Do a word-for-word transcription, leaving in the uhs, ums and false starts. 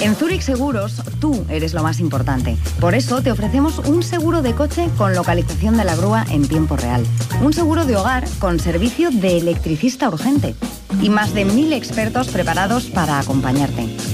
En Zurich Seguros, tú eres lo más importante. Por eso te ofrecemos un seguro de coche con localización de la grúa en tiempo real. Un seguro de hogar con servicio de electricista urgente. Y más de mil expertos preparados para acompañarte.